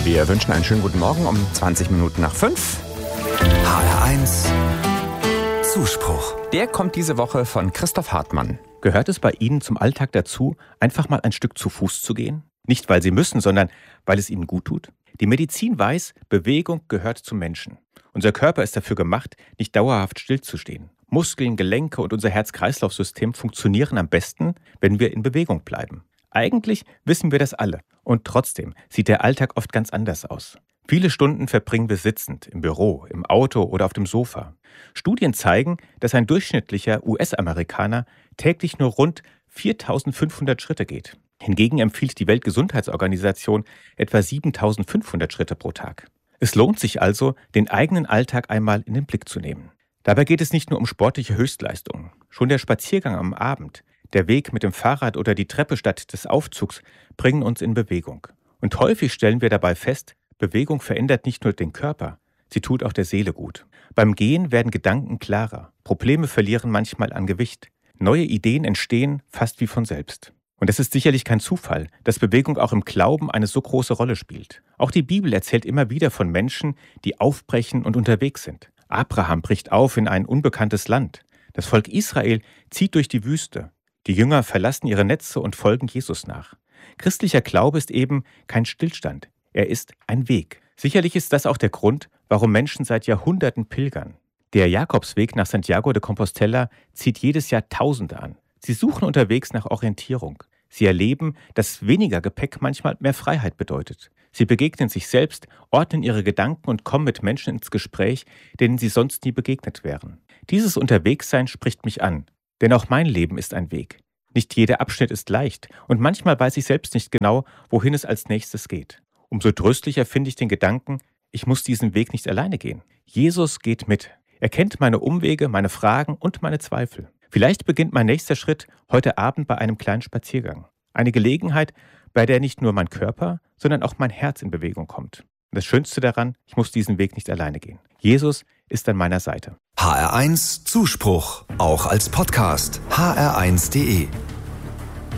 Wir wünschen einen schönen guten Morgen um 20 Minuten nach 5. HR1 Zuspruch. Der kommt diese Woche von Christoph Hartmann. Gehört es bei Ihnen zum Alltag dazu, einfach mal ein Stück zu Fuß zu gehen? Nicht, weil Sie müssen, sondern weil es Ihnen gut tut? Die Medizin weiß, Bewegung gehört zum Menschen. Unser Körper ist dafür gemacht, nicht dauerhaft stillzustehen. Muskeln, Gelenke und unser Herz-Kreislauf-System funktionieren am besten, wenn wir in Bewegung bleiben. Eigentlich wissen wir das alle. Und trotzdem sieht der Alltag oft ganz anders aus. Viele Stunden verbringen wir sitzend, im Büro, im Auto oder auf dem Sofa. Studien zeigen, dass ein durchschnittlicher US-Amerikaner täglich nur rund 4.500 Schritte geht. Hingegen empfiehlt die Weltgesundheitsorganisation etwa 7.500 Schritte pro Tag. Es lohnt sich also, den eigenen Alltag einmal in den Blick zu nehmen. Dabei geht es nicht nur um sportliche Höchstleistungen. Schon der Spaziergang am Abend, der Weg mit dem Fahrrad oder die Treppe statt des Aufzugs bringen uns in Bewegung. Und häufig stellen wir dabei fest, Bewegung verändert nicht nur den Körper, sie tut auch der Seele gut. Beim Gehen werden Gedanken klarer, Probleme verlieren manchmal an Gewicht. Neue Ideen entstehen fast wie von selbst. Und es ist sicherlich kein Zufall, dass Bewegung auch im Glauben eine so große Rolle spielt. Auch die Bibel erzählt immer wieder von Menschen, die aufbrechen und unterwegs sind. Abraham bricht auf in ein unbekanntes Land. Das Volk Israel zieht durch die Wüste. Die Jünger verlassen ihre Netze und folgen Jesus nach. Christlicher Glaube ist eben kein Stillstand. Er ist ein Weg. Sicherlich ist das auch der Grund, warum Menschen seit Jahrhunderten pilgern. Der Jakobsweg nach Santiago de Compostela zieht jedes Jahr Tausende an. Sie suchen unterwegs nach Orientierung. Sie erleben, dass weniger Gepäck manchmal mehr Freiheit bedeutet. Sie begegnen sich selbst, ordnen ihre Gedanken und kommen mit Menschen ins Gespräch, denen sie sonst nie begegnet wären. Dieses Unterwegssein spricht mich an, denn auch mein Leben ist ein Weg. Nicht jeder Abschnitt ist leicht und manchmal weiß ich selbst nicht genau, wohin es als nächstes geht. Umso tröstlicher finde ich den Gedanken, ich muss diesen Weg nicht alleine gehen. Jesus geht mit. Er kennt meine Umwege, meine Fragen und meine Zweifel. Vielleicht beginnt mein nächster Schritt heute Abend bei einem kleinen Spaziergang. Eine Gelegenheit, bei der nicht nur mein Körper, sondern auch mein Herz in Bewegung kommt. Und das Schönste daran, ich muss diesen Weg nicht alleine gehen. Jesus ist an meiner Seite. HR1 Zuspruch, auch als Podcast. hr1.de